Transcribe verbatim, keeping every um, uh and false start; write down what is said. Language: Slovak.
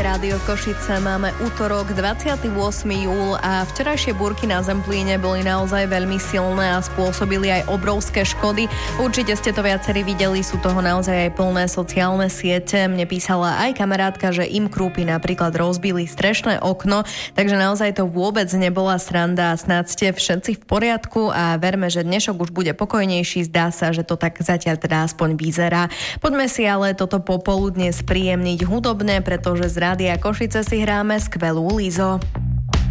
Rádio Košice. Máme útorok, dvadsiateho ôsmeho júla a včerajšie búrky na Zemplíne boli naozaj veľmi silné a spôsobili aj obrovské škody. Určite ste to viacerí videli, sú toho naozaj aj plné sociálne siete. Mne písala aj kamarátka, že im krúpy napríklad rozbili strešné okno, takže naozaj to vôbec nebola sranda. Snáď ste všetci v poriadku a verme, že dnešok už bude pokojnejší. Zdá sa, že to tak zatiaľ teda aspoň vyzerá. Poďme si ale toto popoludne spríjemniť hudobne, pretože z Rádia Košice si hráme skvelú Lizo.